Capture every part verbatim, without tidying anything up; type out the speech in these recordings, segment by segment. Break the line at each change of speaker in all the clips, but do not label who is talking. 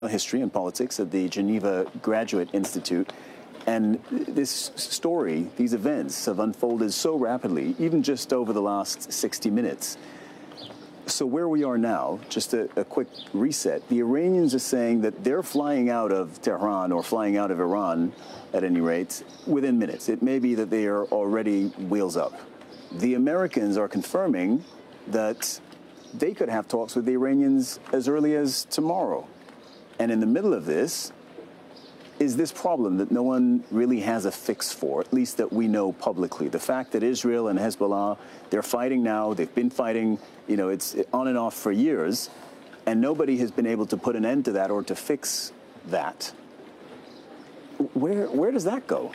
History and Politics at the Geneva Graduate Institute. And this story, these events have unfolded so rapidly, even just over the last sixty minutes. So where we are now, just a, a quick reset, the Iranians are saying that they're flying out of Tehran or flying out of Iran, at any rate, within minutes. It may be that they are already wheels up. The Americans are confirming that they could have talks with the Iranians as early as tomorrow. And in the middle of this is this problem that no one really has a fix for, at least that we know publicly. The fact that Israel and Hezbollah, they're fighting now, they've been fighting, you know, it's on and off for years, and nobody has been able to put an end to that or to fix that. Where, where does that go?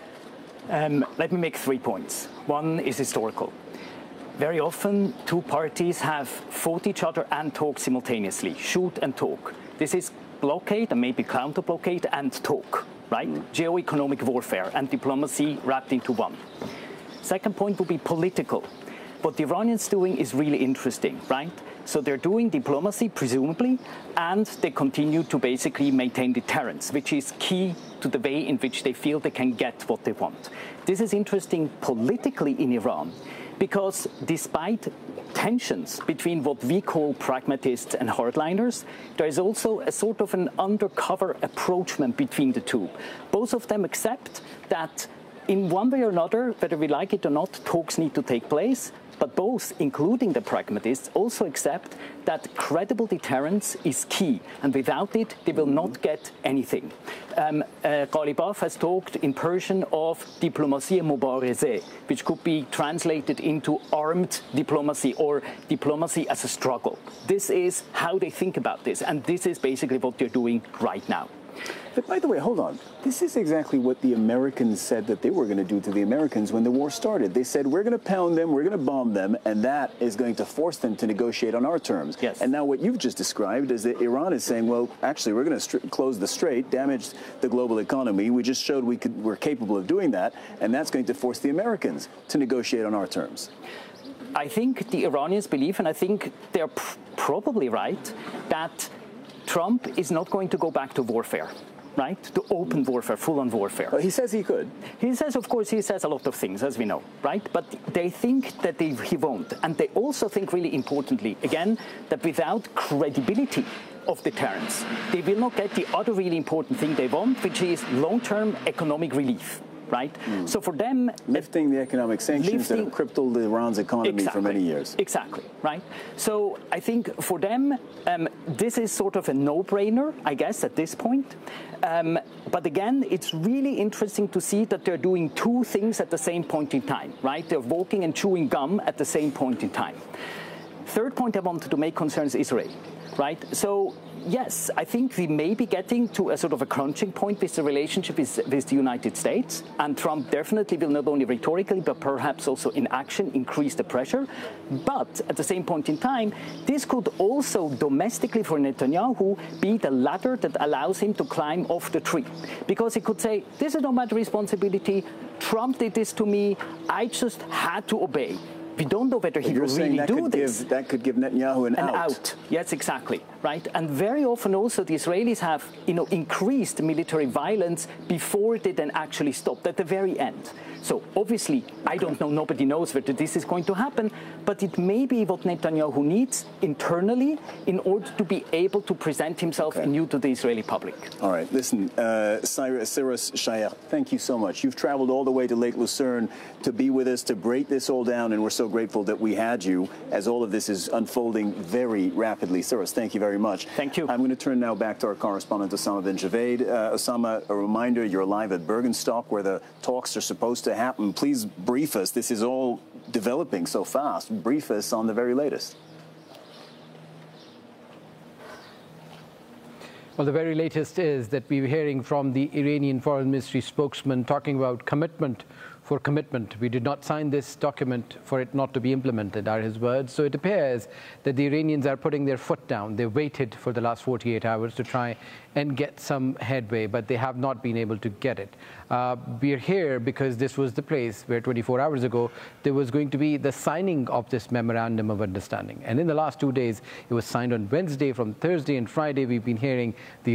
Um, let me make three points. One is historical. Very often, two parties have fought each other and talked simultaneously, shoot and talk. This is blockade and maybe counter-blockade and talk, right? Mm. Geo-economic warfare and diplomacy wrapped into one. Second point would be political. What the Iranians doing is really interesting, right? So they're doing diplomacy, presumably, and they continue to basically maintain deterrence, which is key to the way in which they feel they can get what they want. This is interesting politically in Iran, because despite tensions between what we call pragmatists and hardliners, there is also a sort of an undercover approachment between the two. Both of them accept that in one way or another, whether we like it or not, talks need to take place. But both, including the pragmatists, also accept that credible deterrence is key, and without it, they will not get anything. Um, uh, Ghalibaf has talked in Persian of diplomatie mubarizeh, which could be translated into armed diplomacy or diplomacy as a struggle. This is how they think about this, and this is basically what they're doing right now.
But by the way, hold on. This is exactly what the Americans said that they were going to do to the Americans when the war started. They said, we're going to pound them, we're going to bomb them, and that is going to force them to negotiate on our terms.
Yes.
And now what you've just described is that Iran is saying, well, actually, we're going to close the strait, damage the global economy. We just showed we could, we're capable of doing that, and that's going to force the Americans to negotiate on our terms.
I think the Iranians believe, and I think they're pr probably right, that Trump is not going to go back to warfare. Right? To open warfare, full-on warfare.
Well, he says he could.
He says, of course, he says a lot of things, as we know, right? But they think that they, he won't. And they also think, really importantly, again, that without credibility of deterrence, they will not get the other really important thing they want, which is long-term economic relief. Right? Mm. So for them...
Lifting the economic sanctions lifting, that have crippled Iran's economy
exactly,
for many years.
Exactly, right? So I think for them, um, this is sort of a no-brainer, I guess, at this point. Um, but again, it's really interesting to see that they're doing two things at the same point in time, right? They're walking and chewing gum at the same point in time. Third point I wanted to make concerns Israel, right? So... yes, I think we may be getting to a sort of a crunching point with the relationship with, with the United States, and Trump definitely will not only rhetorically, but perhaps also in action increase the pressure. But at the same point in time, this could also domestically for Netanyahu be the ladder that allows him to climb off the tree. Because he could say, this is not my responsibility, Trump did this to me, I just had to obey. We don't know whether he will really do this.
Give, that could give Netanyahu an,
an
out.
out. Yes, exactly. Right. And very often also the Israelis have, you know, increased military violence before they then actually stopped at the very end. So obviously, okay. I don't know, nobody knows whether this is going to happen, but it may be what Netanyahu needs internally in order to be able to present himself okay. anew to the Israeli public.
All right. Listen, uh, Cyrus Shayek, thank you so much. You've traveled all the way to Lake Lucerne to be with us, to break this all down, and we're so grateful that we had you as all of this is unfolding very rapidly. Cyrus, thank you very much.
Thank you.
I'm going to turn now back to our correspondent, Osama bin Javaid. Uh, Osama, a reminder, you're live at Bergenstock, where the talks are supposed to happen. Please brief us. This is all developing so fast. Brief us on the very latest.
Well, the very latest is that we were hearing from the Iranian Foreign Ministry spokesman talking about commitment for commitment. We did not sign this document for it not to be implemented, are his words. So it appears that the Iranians are putting their foot down. They waited for the last forty-eight hours to try and get some headway, but they have not been able to get it. Uh, we're here because this was the place where twenty-four hours ago there was going to be the signing of this memorandum of understanding. And in the last two days, it was signed on Wednesday. From Thursday and Friday, we've been hearing the